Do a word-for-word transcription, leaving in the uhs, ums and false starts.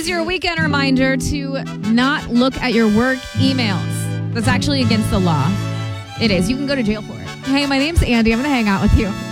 is your weekend reminder to not look at your work emails. That's actually against the law. It is. You can go to jail for it. Hey, my name's Andy. I'm going to hang out with you.